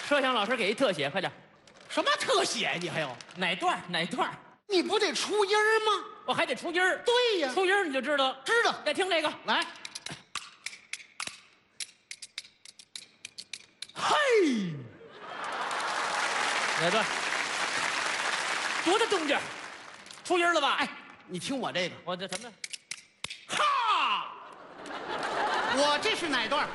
摄像老师给一特写，快点， 什么特写？你还有？ 哪段哪段？ 你不得出音儿吗？ 我还得出音儿。 对呀， 出音儿你就知道。 知道。 再听这个， 来，嘿， 哪段？多大动静？出音儿了吧？ 哎，你听我这个， 我这什么？ 哈，我这是哪段？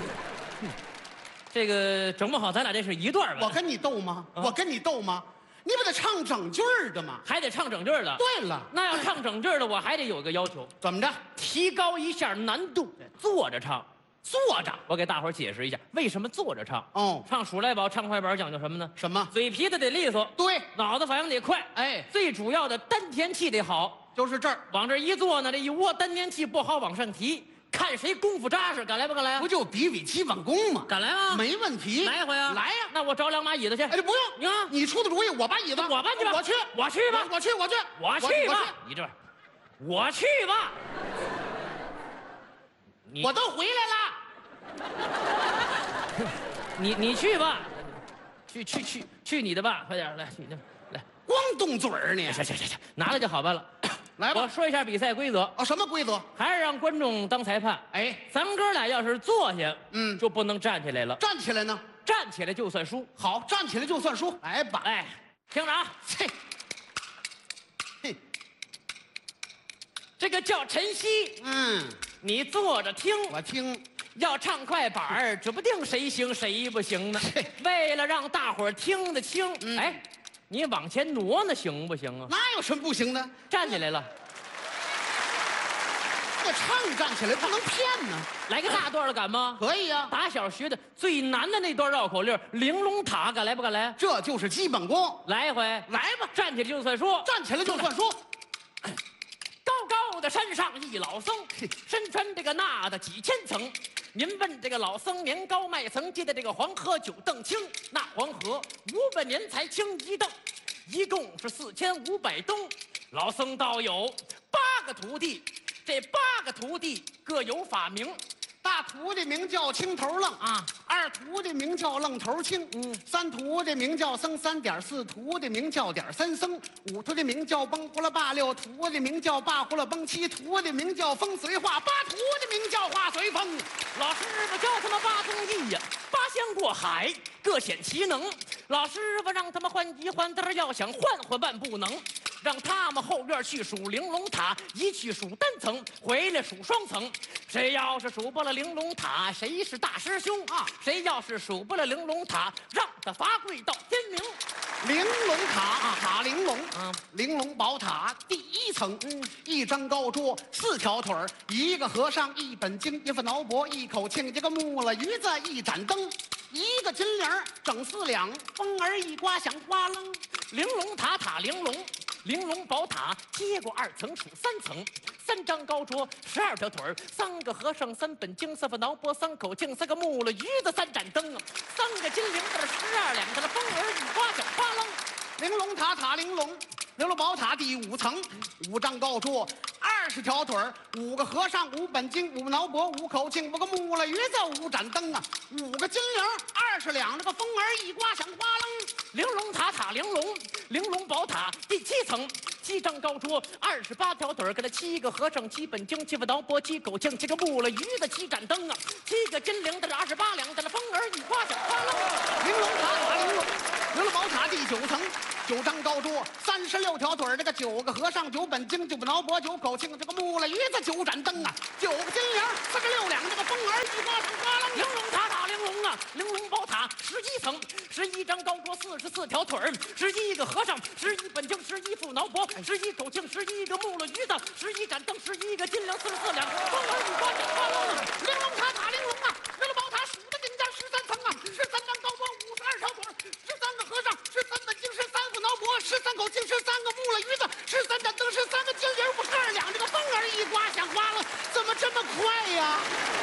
这个整不好，咱俩这是一段吧？ 我跟你斗吗？我跟你斗吗？你不得唱整句儿的吗？ 还得唱整句儿的。 对了， 那要唱整句儿的，我还得有个要求， 怎么着？ 提高一下难度，坐着唱。 坐着。 我给大伙儿解释一下，为什么坐着唱？ 哦， 唱数来宝、唱快板讲究什么呢？ 什么？ 嘴皮子得利索， 对， 脑子反应得快， 哎， 最主要的丹田气得好。 就是这儿， 往这一坐呢，这一窝丹田气不好往上提，看谁功夫扎实，敢来不敢来啊？ 不就比比基本功吗？ 敢来吗？ 没问题。 来一回啊！ 来呀！ 那我找两把椅子去。 哎，这不用你看， 你出的主意，我搬椅子， 我搬去吧。 我去， 我去吧。 我去，我去， 我去吧。你这，我去吧。 我都回来了。 你去吧，去你的吧，快点来，你的来， 光动嘴儿呢。 行，拿来就好办了。 来吧， 我说一下比赛规则。 哦，什么规则？ 还是让观众当裁判。 哎， 咱们哥俩要是坐下，就不能站起来了。 站起来呢？ 站起来就算输。 好，站起来就算输。来吧， 哎，听着啊， 嘿， 这个叫晨曦，你坐着听， 我听。 要唱快板儿，指不定谁行谁不行呢。为了让大伙儿听得清，哎，你往前挪挪行不行啊？ 那有什么不行的？ 站起来了， 这唱站起来不能骗呢。 来个大段的敢吗？ 可以呀， 打小学的最难的那段绕口令，玲珑塔，敢来不敢来？ 这就是基本功。 来一回， 来吧， 站起来就算输， 站起来就算输。 高高的山上一老僧，身穿这个那的几千层。您问这个老僧年高迈曾记得这个黄河九澄清，那黄河500年才清一澄，一共是4500冬。老僧道有8个徒弟，这8个徒弟各有法名。 大徒弟名叫青头愣啊， 二徒弟名叫愣头青，三徒弟名叫僧3点，四徒弟名叫点三僧，五徒弟名叫崩胡了霸，六徒弟名叫霸胡了崩，七徒弟名叫风随画，八徒弟名叫画随风。 老师傅教他们8通艺呀，8乡过海，各显其能。老师傅让他们换衣换字，要想换万不能。让他们后院去数玲珑塔，一去数单层，回来数双层。谁要是数不了玲珑塔，谁是大师兄啊？谁要是数不了玲珑塔，让他罚跪到天明。 玲珑塔，塔玲珑，玲珑宝塔第1层，一张高桌，4条腿儿，一个和尚，一本经，一副挠脖，一口磬，一个木了鱼子，一盏灯，一个金铃儿整4两，风儿一刮响哗楞。 玲珑塔塔玲珑，玲珑宝塔接过2层数3层，3张高桌，12条腿儿，3个和尚，3本经，4副挠脖，3口磬，4个木了鱼子，3盏灯啊，3个金铃子，12两的风儿一刮响哗楞。 玲珑塔塔玲珑，玲珑宝塔第5层，5张高桌，20条腿儿，5个和尚，5本经，5挠脖，5口磬，5个木了鱼子，5盏灯啊，5个金铃，20两，那个风儿一刮响哗楞。 玲珑塔塔玲珑，玲珑宝塔第7层，7张高桌，28条腿儿，给他7个和尚，7本经，7副挠脖，7口磬，7个木了鱼子，7盏灯啊，7个金铃的28两的风儿一刮响哗楞。 玲珑塔塔玲珑，玲珑宝塔第9层，9张高桌，36条腿儿，这个9个和尚，9本经，9副挠脖，9口磬，这个木了鱼子，9盏灯啊，9个金铃，4个6两，这个风儿一刮响哗楞。 玲珑塔塔玲珑啊，玲珑宝塔11层，11张高桌，44条腿儿，11个和尚，11本经，11副挠脖，11口磬，11个木了鱼子，11盏灯，11个金铃，44两，风儿一刮响哗楞。 玲珑塔塔玲珑啊，玲珑宝塔数的顶尖13层啊，13张高桌，52条腿儿，13个和尚，13本经，13副挠脖，13口磬，13个木了鱼子，13盏灯，13个金铃，52两，这个风儿一刮响哗楞，怎么这么快呀？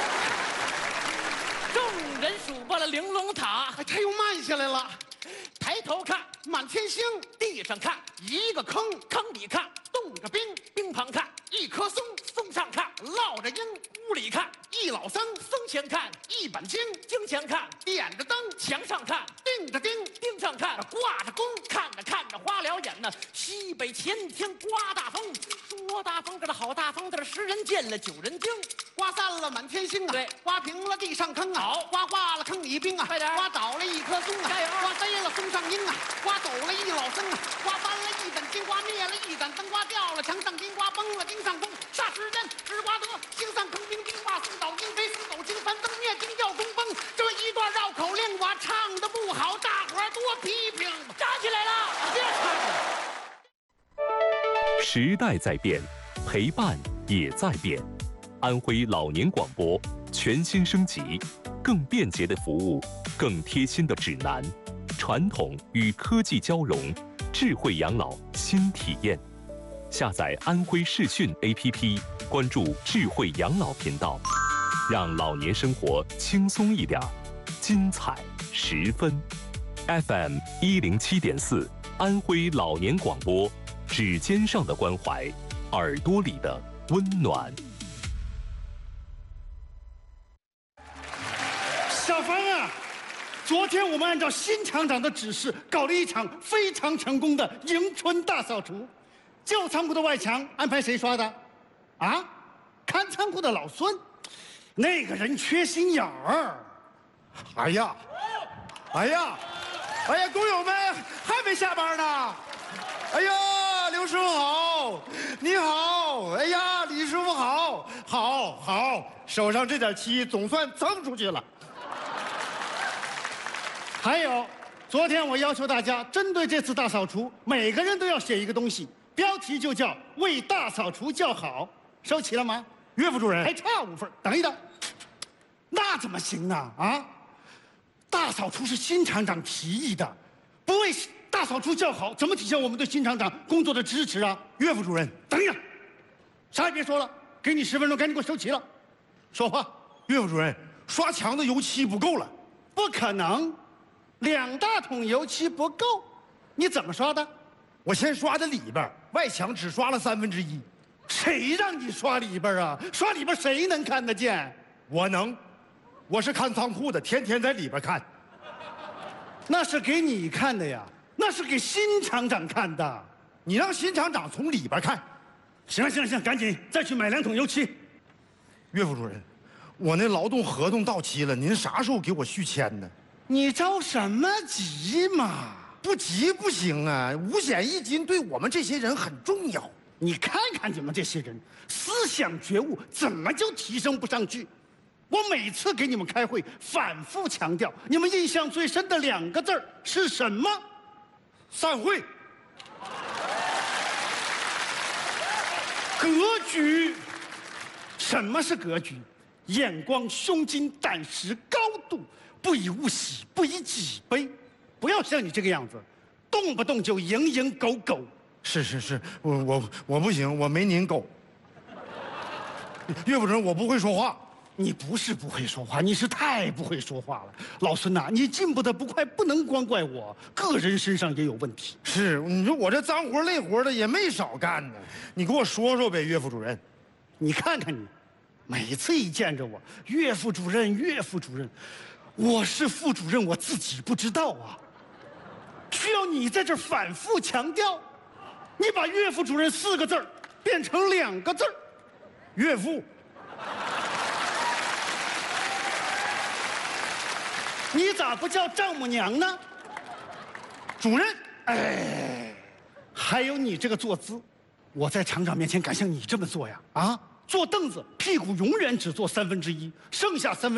众人数罢了玲珑塔， 他又慢下来了。 抬头看满天星， 地上看一个坑， 坑里看冻着冰， 冰旁看一棵松， 松上看落着鹰， 屋里看一老僧， 僧前看一本经， 经前看点着灯， 墙上看钉盯着盯， 盯上看， 挂着弓， 看着看着花了眼呐。西北前天刮大风，说大风个好大风，这10人见了9人惊。 刮散了满天星啊， 对， 刮平了地上坑啊， 好， 刮化了坑里冰啊， 快点， 刮倒了一棵松啊， 加油， 刮飞了松上鹰啊，刮走了一老僧啊，刮翻了一本经，刮灭了一盏灯，刮掉了墙上钉，刮崩了钉上弓，霎时间直刮得星上坑兵，兵化松倒鹰飞，四斗金翻灯灭金吊弓崩。这一段绕口令我唱的不好，大伙儿多批评。 站起来了，别唱了。时代在变，陪伴也在变。安徽老年广播全新升级，更便捷的服务，更贴心的指南，传统与科技交融，智慧养老新体验。下载安徽视讯 APP， 关注智慧养老频道，让老年生活轻松一点，精彩10分。FM 107.4，安徽老年广播，指尖上的关怀，耳朵里的温暖。 小凡啊，昨天我们按照新厂长的指示，搞了一场非常成功的迎春大扫除。旧仓库的外墙安排谁刷的？啊，看仓库的老孙，那个人缺心眼儿。 哎呀，工友们还没下班呢。哎呀，刘师傅好，你好。哎呀，李师傅好，好，手上这点漆总算蹭出去了。 还有，昨天我要求大家针对这次大扫除，每个人都要写一个东西，标题就叫“为大扫除叫好”。收齐了吗？ 岳副主任， 还差5份，等一等。那怎么行呢？啊，大扫除是新厂长提议的，不为大扫除叫好，怎么体现我们对新厂长工作的支持啊？ 岳副主任， 等一等，啥也别说了，给你10分钟，赶紧给我收齐了。说话。 岳副主任，刷墙的油漆不够了。 不可能，2大桶油漆不够，你怎么刷的？ 我先刷的里边，外墙只刷了1/3。 谁让你刷里边啊？刷里边谁能看得见？ 我能，我是看仓库的，天天在里边看。 那是给你看的呀，那是给新厂长看的。 你让新厂长从里边看。 行，赶紧再去买2桶油漆。 岳副主任，我那劳动合同到期了，您啥时候给我续签呢？ 你着什么急嘛？ 不急不行啊！5险1金对我们这些人很重要。 你看看你们这些人，思想觉悟怎么就提升不上去？我每次给你们开会，反复强调，你们印象最深的2个字儿是什么？ 散会。 格局。什么是格局？眼光、胸襟、胆识、高度，不以物喜，不以己悲。不要像你这个样子，动不动就蝇狗狗。 是，我不行，我没您狗。岳副主任，我不会说话。 你不是不会说话，你是太不会说话了。老孙呐，你进步的不快，不能光怪我，个人身上也有问题。 是，你说我这脏活累活的也没少干呢，你给我说说呗，岳副主任。 你看看你，每次一见着我，岳副主任，我是副主任，我自己不知道啊，需要你在这反复强调。你把岳副主任4个字儿变成2个字儿， 岳父。 你咋不叫丈母娘呢？ 主任， 哎，还有你这个坐姿，我在厂长面前敢像你这么做呀？啊，坐凳子屁股永远只坐1/3，剩下1/3